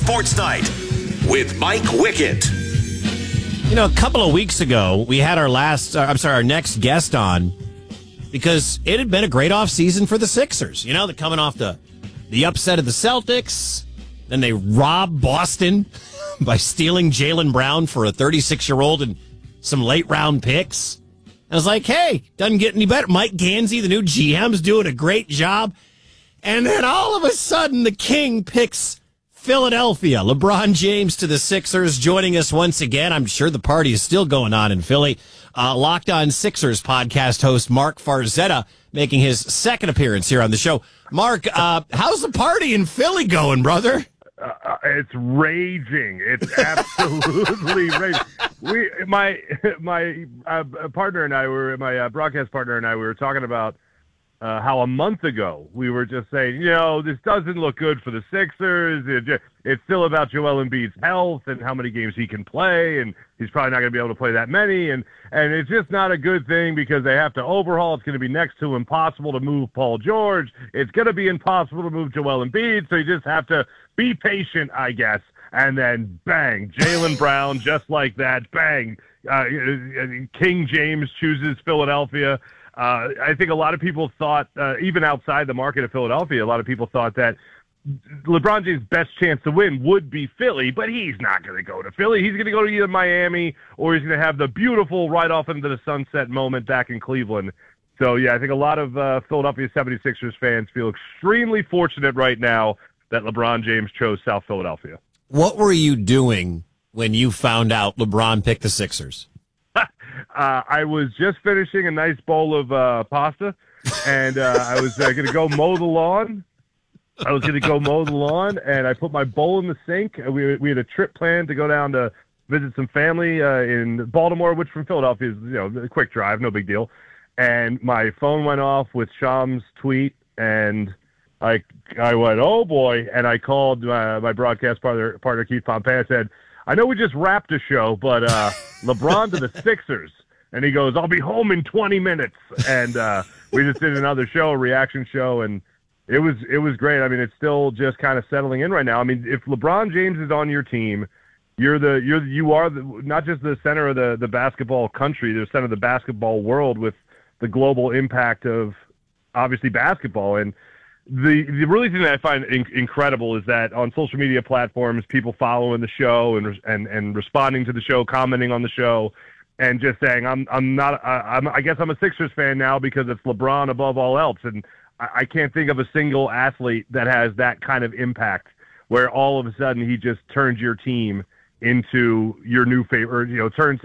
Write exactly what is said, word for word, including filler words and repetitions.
Sports Night with Mike Wickett. You know, a couple of weeks ago, we had our last, uh, I'm sorry, our next guest on because it had been a great offseason for the Sixers. You know, they're coming off the, the upset of the Celtics. Then they robbed Boston by stealing Jaylen Brown for a thirty-six-year-old and some late-round picks. I was like, hey, doesn't get any better. Mike Gansey, the new G M's doing a great job. And then all of a sudden, the King picks Philadelphia. LeBron James to the Sixers joining us once again. I'm sure the party is still going on in Philly. Uh, Locked On Sixers podcast host Mark Farzetta making his second appearance here on the show. Mark, uh, how's the party in Philly going, brother? Uh, it's raging. It's absolutely raging. We, my, my uh, partner and I were, my uh, broadcast partner and I, we were talking about uh, how a month ago we were just saying, you know, this doesn't look good for the Sixers. It just, it's still about Joel Embiid's health and how many games he can play, and he's probably not going to be able to play that many, and and it's just not a good thing because they have to overhaul. It's going to be next to impossible to move Paul George. It's going to be impossible to move Joel Embiid, so you just have to be patient, I guess. And then, bang, Jaylen Brown, just like that, bang. Uh, King James chooses Philadelphia. Uh, I think a lot of people thought, uh, even outside the market of Philadelphia, a lot of people thought that LeBron James' best chance to win would be Philly, but he's not going to go to Philly. He's going to go to either Miami or he's going to have the beautiful right off into the sunset moment back in Cleveland. So, yeah, I think a lot of uh, Philadelphia seventy-sixers fans feel extremely fortunate right now that LeBron James chose South Philadelphia. What were you doing when you found out LeBron picked the Sixers? uh, I was just finishing a nice bowl of uh, pasta, and uh, I was uh, going to go mow the lawn. I was going to go mow the lawn, and I put my bowl in the sink. We we had a trip planned to go down to visit some family uh, in Baltimore, which from Philadelphia is, you know, a quick drive, no big deal. And my phone went off with Sham's tweet, and I I went, oh boy! And I called my, my broadcast partner, partner Keith Pompey. I said, I know we just wrapped a show, but uh, LeBron to the Sixers. And he goes, I'll be home in twenty minutes. And uh, we just did another show, a reaction show, and It was it was great. I mean, it's still just kind of settling in right now. I mean, if LeBron James is on your team, you're the you're you are the, not just the center of the, the basketball country, the center of the basketball world with the global impact of obviously basketball. And the the really thing that I find in, incredible is that on social media platforms, people following the show and and and responding to the show, commenting on the show, and just saying, I'm I'm not I, I'm I guess I'm a Sixers fan now because it's LeBron above all else. And I can't think of a single athlete that has that kind of impact where all of a sudden he just turns your team into your new favorite, you know, turns